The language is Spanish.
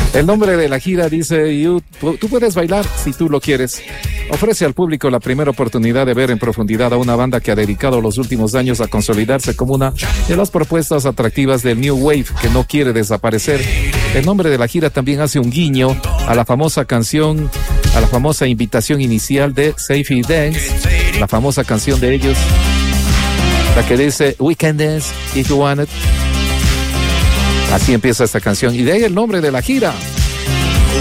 El nombre de la gira dice, tú puedes bailar si tú lo quieres. Ofrece al público la primera oportunidad de ver en profundidad a una banda que ha dedicado los últimos años a consolidarse como una de las propuestas atractivas del New Wave que no quiere desaparecer. El nombre de la gira también hace un guiño a la famosa canción, a la famosa invitación inicial de Safety Dance, la famosa canción de ellos, la que dice We can dance if you want it. Así empieza esta canción y de ahí el nombre de la gira.